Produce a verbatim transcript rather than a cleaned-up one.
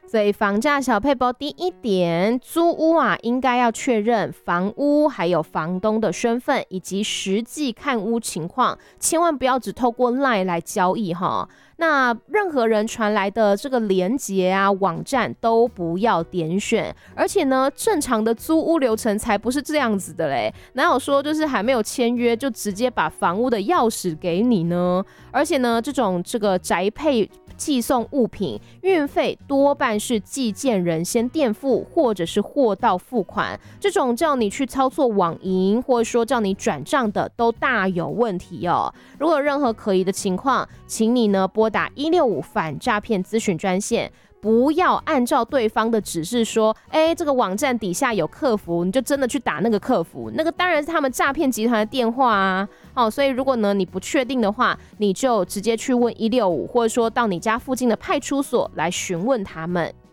所以房价小配包第一点，租屋啊应该要确认房屋还有房东的身份以及实际看屋情况，千万不要只透过 LINE 来交易哈。那任何人传来的这个连结啊网站都不要点选，而且呢正常的租屋流程才不是这样子的嘞，哪有说就是还没有签约就直接把房屋的钥匙给你呢？而且呢这种这个宅配寄送物品，运费多半是寄件人先垫付，或者是货到付款。这种叫你去操作网银，或者说叫你转账的，都大有问题哦。如果有任何可疑的情况，请你呢拨打一六五反诈骗咨询专线。不要按照对方的指示说，哎，这个网站底下有客服，你就真的去打那个客服，那个当然是他们诈骗集团的电话啊。哦，所以如果呢你不确定的话，你就直接去问一六五，或者说到你家附近的派出所来询问他们。